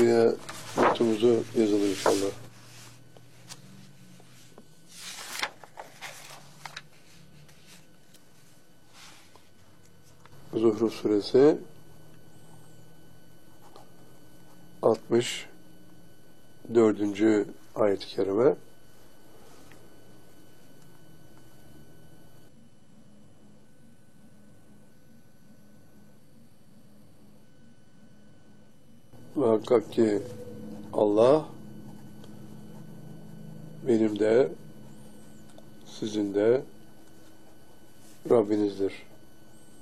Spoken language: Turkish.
buraya notumuzu yazalım inşallah. Zuhruf suresi 64. ayet-i kerime. Muhakkak ki Allah benim de sizin de Rabbinizdir.